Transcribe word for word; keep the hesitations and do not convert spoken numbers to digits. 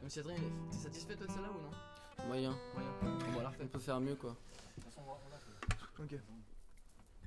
Monsieur Adrien, t'es satisfait toi de celle-là ou non? Moyen. Moyen. On va la On refaire. peut faire mieux quoi. De toute façon, on va la faire. Ok.